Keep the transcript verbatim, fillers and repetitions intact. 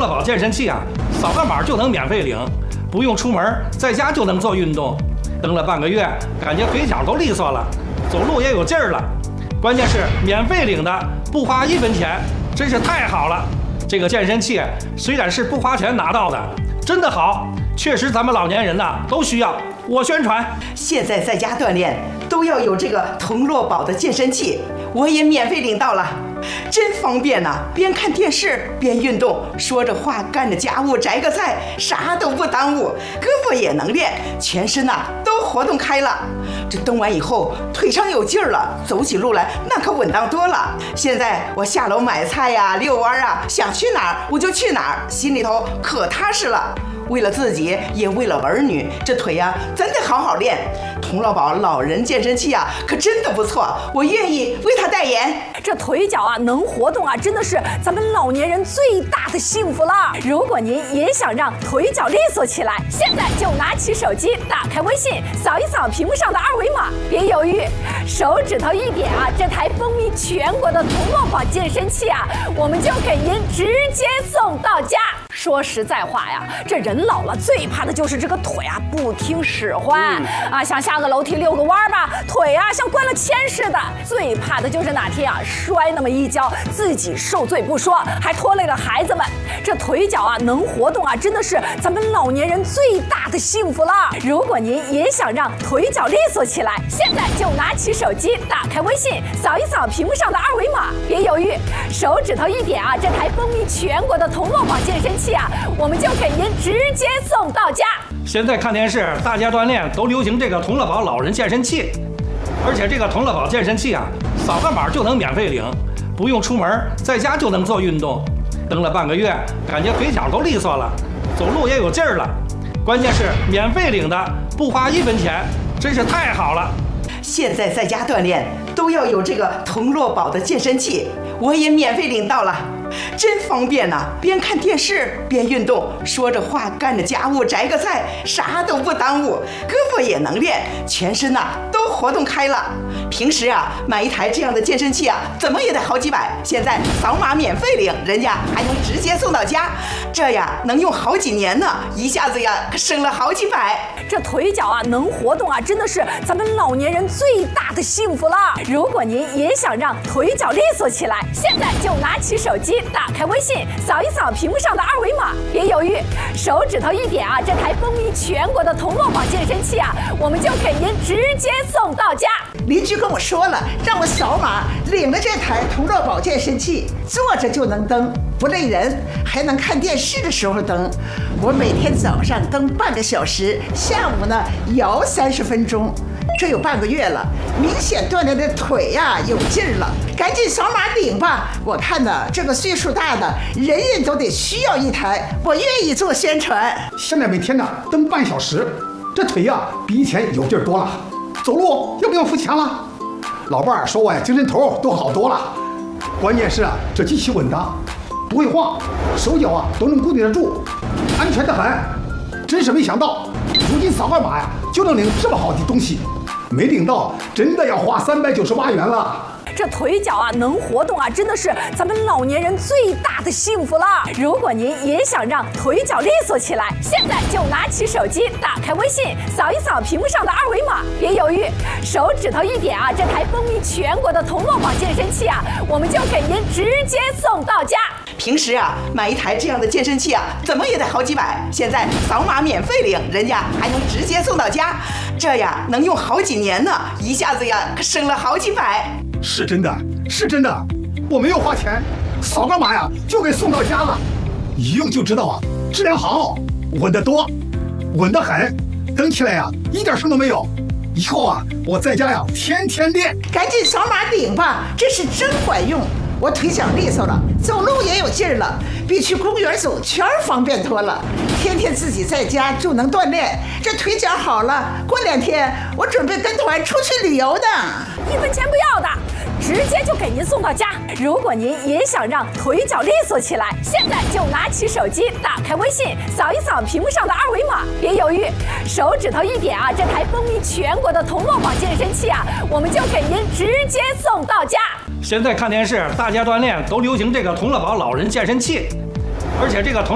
乐宝健身器啊，扫个码就能免费领，不用出门，在家就能做运动。蹬了半个月，感觉腿脚都利索了，走路也有劲儿了。关键是免费领的，不花一分钱，真是太好了。这个健身器虽然是不花钱拿到的，真的好，确实咱们老年人呐都需要。我宣传， 现在在家锻炼都要有这个同乐宝的健身器，我也免费领到了。真方便呐、啊！边看电视边运动，说着话干着家务，摘个菜，啥都不耽误，胳膊也能练，全身呐、啊、都活动开了。这蹬完以后，腿上有劲儿了，走起路来那可稳当多了。现在我下楼买菜呀、啊、遛弯啊，想去哪儿我就去哪儿，心里头可踏实了。为了自己，也为了儿女，这腿呀、啊、真得好好练。童乐宝老人健身器啊，可真的不错，我愿意为他代言。 这腿脚啊能活动啊，真的是咱们老年人最大的幸福了。如果您也想让腿脚利索起来，现在就拿起手机，打开微信，扫一扫屏幕上的二维码，别犹豫，手指头一点啊，这台风靡全国的童乐宝健身器啊，我们就给您直接送到家。说实在话呀，这人老了最怕的就是这个腿啊不听使唤、嗯、啊，想下个楼梯遛个弯吧，腿啊像灌了铅似的。最怕的就是哪天啊摔那么一跤，自己受罪不说，还拖累了孩子们。这腿脚啊能活动啊，真的是咱们老年人最大的幸福了。如果您也想让腿脚利索起来，现在就拿起手机，打开微信，扫一扫屏幕上的二维码，别犹豫，手指头一点啊，这台风靡全国的童乐宝健身器啊，我们就给您直接送到家。 现在看电视，大家锻炼都流行这个童乐宝老人健身器，而且这个童乐宝健身器啊，扫个码就能免费领，不用出门，在家就能做运动。蹬了半个月，感觉腿脚都利索了，走路也有劲儿了。关键是免费领的，不花一分钱，真是太好了。 现在在家锻炼都要有这个童乐宝的健身器，我也免费领到了。真方便呐、啊！边看电视边运动，说着话干着家务，摘个菜，啥都不耽误，胳膊也能练，全身呐、啊、都活动开了。平时啊买一台这样的健身器啊，怎么也得好几百，现在扫码免费领，人家还能直接送到家，这呀能用好几年呢，一下子呀可省了好几百。 这腿脚啊能活动啊，真的是咱们老年人最大的幸福了。如果您也想让腿脚利索起来，现在就拿起手机，打开微信，扫一扫屏幕上的二维码，别犹豫，手指头一点啊，这台风靡全国的童乐宝健身器啊，我们就给您直接送到家。 邻居跟我说了，让我扫码领了这台童乐宝健身器，坐着就能蹬，不累人，还能看电视的时候蹬。我每天早上蹬半个小时，下午呢摇三十分钟。这有半个月了，明显锻炼的腿呀、啊、有劲儿了，赶紧扫码领吧！我看呢，这个岁数大的人人都得需要一台，我愿意做宣传。 现在每天呢蹬半小时，这腿呀、啊、比以前有劲儿多了，走路又不用付钱了。老伴儿说我呀精神头都好多了，关键是啊这机器稳当，不会晃，手脚啊都能固定得住，安全得很。真是没想到，如今扫个码呀就能领这么好的东西。没领到，真的要花三百九十八元了。 这腿脚啊能活动啊，真的是咱们老年人最大的幸福了。如果您也想让腿脚利索起来，现在就拿起手机，打开微信，扫一扫屏幕上的二维码，别犹豫，手指头一点啊，这台风靡全国的童乐宝健身器啊，我们就给您直接送到家。 平时啊买一台这样的健身器啊，怎么也得好几百，现在扫码免费领，人家还能直接送到家，这呀能用好几年呢，一下子呀可省了好几百。 是真的，是真的，我没有花钱，扫个码呀就给送到家了，一用就知道啊，质量好，稳得多，稳得很，蹬起来呀一点声都没有。以后啊我在家呀天天练。 赶紧扫码领吧，这是真管用。我腿脚利索了，走路也有劲儿了，比去公园走圈方便多了。天天自己在家就能锻炼，这腿脚好了，过两天我准备跟团出去旅游呢。 一分钱不要的，直接就给您送到家。如果您也想让腿脚利索起来，现在就拿起手机，打开微信，扫一扫屏幕上的二维码，别犹豫，手指头一点啊，这台风靡全国的童乐宝健身器啊，我们就给您直接送到家。 现在看电视，大家锻炼都流行这个童乐宝老人健身器，而且这个童